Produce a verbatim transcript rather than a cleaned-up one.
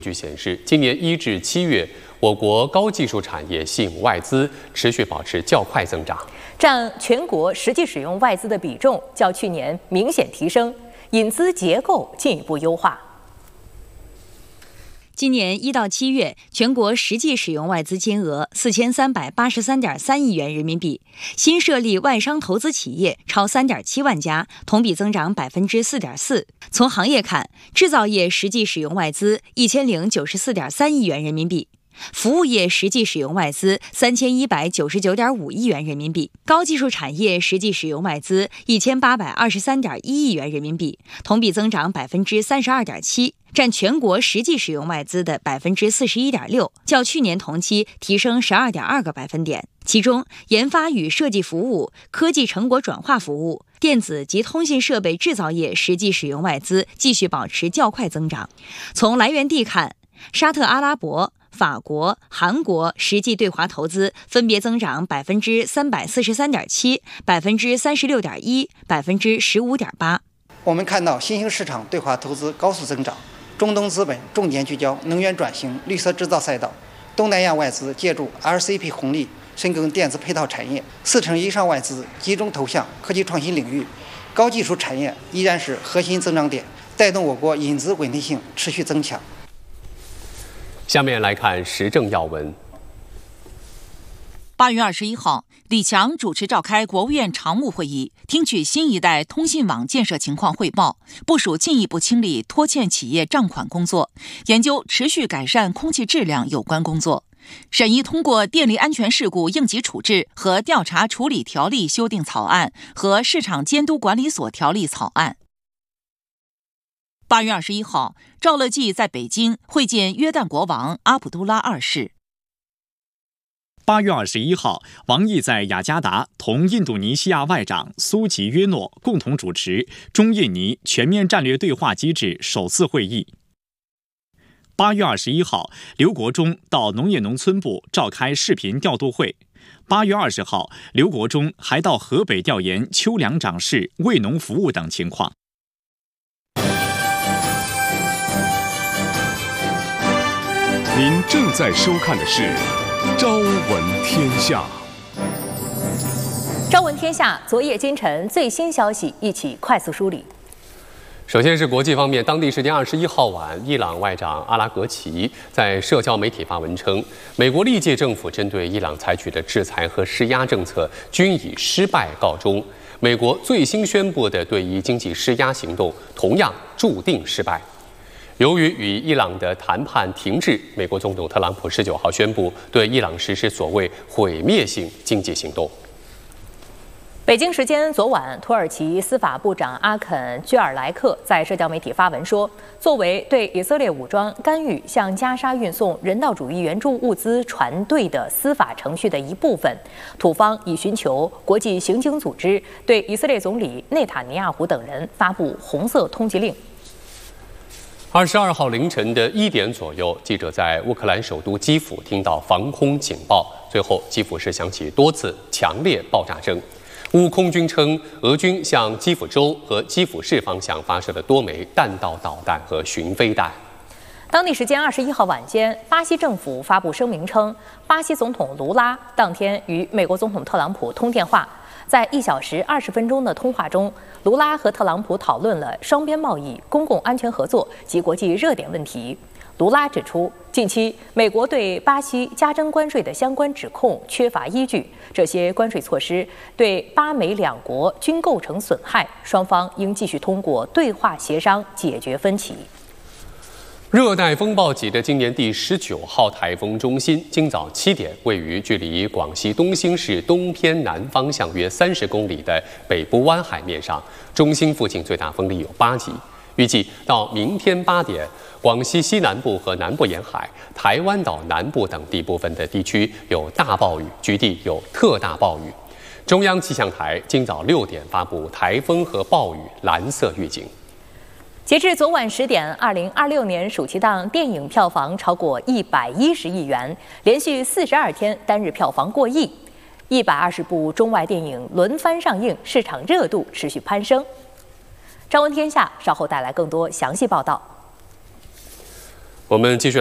据显示，今年一至七月，我国高技术产业吸引外资持续保持较快增长， 占全国实际使用外资的比重较去年明显提升，引资结构进一步优化。 今年一到七月，全国实际使用外资金额四千三百八十三点三亿元人民币，新设立外商投资企业超三点七万家，同比增长百分之四点四。从行业看，制造业实际使用外资一千零九十四点三亿元人民币。服务业实际使用外资三千一百九十九点五亿元人民币，高技术产业实际使用外资一千八百二十三点一亿元人民币，同比增长百分之三十二点七，占全国实际使用外资的百分之四十一点六，较去年同期提升十二点二个百分点。其中，研发与设计服务、科技成果转化服务、电子及通信设备制造业实际使用外资继续保持较快增长。从来源地看，沙特阿拉伯、法国、韩国实际对华投资分别增长百分之三百四十三点七、百分之三十六点一、百分之十五点八。 我们看到新兴市场对华投资高速增长，中东资本重点聚焦能源转型、绿色制造赛道，东南亚外资借助 R C P 红利深耕电子配套产业，四成以上外资集中投向科技创新领域，高技术产业依然是核心增长点，带动我国引资稳定性持续增强。 下面来看时政要闻。 八月二十一号，李强主持召开国务院常务会议，听取新一代通信网建设情况汇报，部署进一步清理拖欠企业账款工作，研究持续改善空气质量有关工作，审议通过电力安全事故应急处置和调查处理条例修订草案和市场监督管理所条例草案。八月二十一号，赵乐际在北京会见约旦国王阿卜杜拉二世。 八月二十一号，王毅在雅加达同印度尼西亚外长苏吉约诺共同主持中印尼全面战略对话机制首次会议。八月二十一号，刘国中到农业农村部召开视频调度会。八月二十号，刘国中还到河北调研秋粮长势、为农服务等情况。 您正在收看的是《朝闻天下》。 朝闻天下，昨夜今晨最新消息，一起快速梳理。 首先是国际方面，当地时间二十一号晚，伊朗外长阿拉格齐在社交媒体发文称，美国历届政府针对伊朗采取的制裁和施压政策均以失败告终。美国最新宣布的对伊经济施压行动同样注定失败。由于与伊朗的谈判停滞，美国总统特朗普十九号宣布对伊朗实施所谓毁灭性经济行动。 北京时间昨晚，土耳其司法部长阿肯·居尔莱克在社交媒体发文说，作为对以色列武装干预向加沙运送人道主义援助物资船队的司法程序的一部分，土方已寻求国际刑警组织对以色列总理内塔尼亚胡等人发布红色通缉令。 二十二号凌晨的一点左右，记者在乌克兰首都基辅听到防空警报，随后基辅市响起多次强烈爆炸声。乌空军称，俄军向基辅州和基辅市方向发射了多枚弹道导弹和巡飞弹。 当地时间二十一号晚间，巴西政府发布声明称，巴西总统卢拉当天与美国总统特朗普通电话。在一小时二十分钟的通话中，卢拉和特朗普讨论了双边贸易、公共安全合作及国际热点问题。卢拉指出，近期美国对巴西加征关税的相关指控缺乏依据，这些关税措施对巴美两国均构成损害，双方应继续通过对话协商解决分歧。 热带风暴级的今年第十九号台风中心，今早七点位于距离广西东兴市东偏南方向约三十公里的北部湾海面上，中心附近最大风力有八级。预计到明天八点，广西西南部和南部沿海、台湾岛南部等地部分的地区有大暴雨，局地有特大暴雨。中央气象台今早六点发布台风和暴雨蓝色预警。 截至昨晚十点，二零二六年暑期档电影票房超过一百一十亿元，连续四十二天单日票房过亿，一百二十部中外电影轮番上映，市场热度持续攀升。朝闻天下稍后带来更多详细报道。 我们继续。